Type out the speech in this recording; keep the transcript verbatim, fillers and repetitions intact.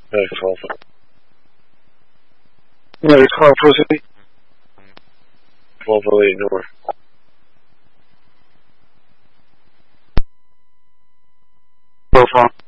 Next twelve. Next twelve, proceed. twelve oh eight north. Profile.